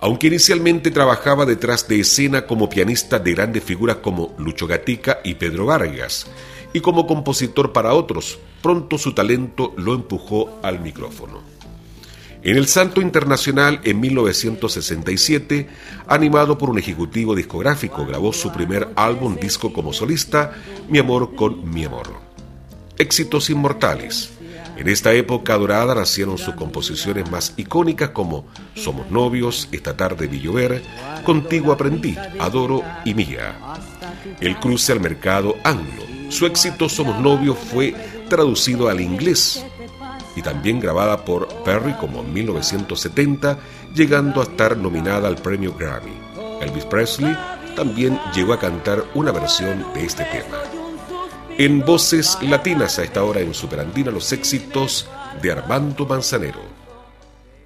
Aunque inicialmente trabajaba detrás de escena como pianista de grandes figuras como Lucho Gatica y Pedro Vargas, y como compositor para otros, pronto su talento lo empujó al micrófono. En el Salto Internacional, en 1967, animado por un ejecutivo discográfico, grabó su primer álbum disco como solista, Mi amor con mi amor. Éxitos inmortales. En esta época dorada nacieron sus composiciones más icónicas como Somos novios, Esta tarde vi llover, Contigo aprendí, Adoro y Mía. El cruce al mercado anglo. Su éxito Somos novios fue traducido al inglés y también grabada por Perry como en 1970, llegando a estar nominada al premio Grammy. Elvis Presley también llegó a cantar una versión de este tema. En voces latinas a esta hora en Superandina, los éxitos de Armando Manzanero.